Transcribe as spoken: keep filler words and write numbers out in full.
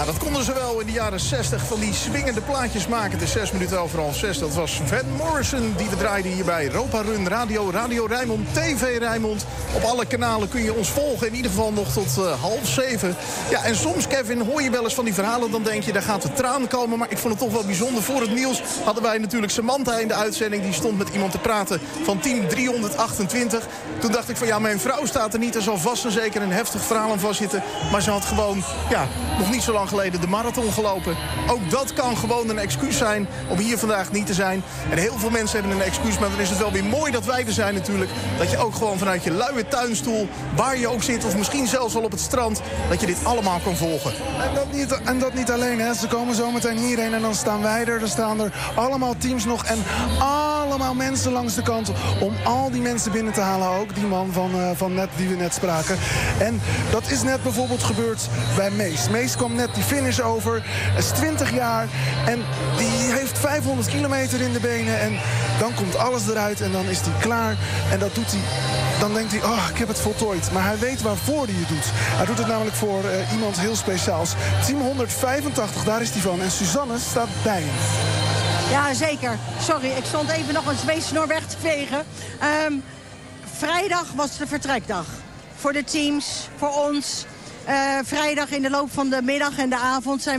Ja, dat konden ze wel in de jaren zestig van die swingende plaatjes maken. Het is zes minuten over half zes. Dat was Van Morrison die we draaiden hier bij Europa Run Radio, Radio Rijnmond, T V Rijnmond. Op alle kanalen kun je ons volgen. In ieder geval nog tot uh, half zeven. Ja, en soms, Kevin, hoor je wel eens van die verhalen. Dan denk je, daar gaat de traan komen. Maar ik vond het toch wel bijzonder. Voor het nieuws hadden wij natuurlijk Samantha in de uitzending. Die stond met iemand te praten van team driehonderdachtentwintig. Toen dacht ik van ja, mijn vrouw staat er niet. Er zal vast en zeker een heftig verhaal aan vastzitten. Maar ze had gewoon, ja, nog niet zo lang geleden de marathon gelopen. Ook dat kan gewoon een excuus zijn om hier vandaag niet te zijn. En heel veel mensen hebben een excuus. Maar dan is het wel weer mooi dat wij er zijn natuurlijk. Dat je ook gewoon vanuit je luie tuinstoel, waar je ook zit, of misschien zelfs wel op het strand, dat je dit allemaal kan volgen. En dat niet, en dat niet alleen, hè. Ze komen zo meteen hierheen en dan staan wij er. Er staan er allemaal teams nog en allemaal mensen langs de kant om al die mensen binnen te halen. Ook die man van, uh, van net die we net spraken. En dat is net bijvoorbeeld gebeurd bij Mees. Mees kwam net die finish over. Hij is twintig jaar en die heeft vijfhonderd kilometer in de benen. En dan komt alles eruit en dan is hij klaar. En dat doet hij. Dan denkt hij, oh, ik heb het voltooid. Maar hij weet waarvoor hij het doet. Hij doet het namelijk voor uh, iemand heel speciaals. Team honderdvijfentachtig, daar is hij van. En Suzanne staat bij hem. Ja, zeker. Sorry, ik stond even nog een zweetsnor weg te vegen. Um, vrijdag was de vertrekdag. Voor de teams, voor ons. Uh, vrijdag in de loop van de middag en de avond zijn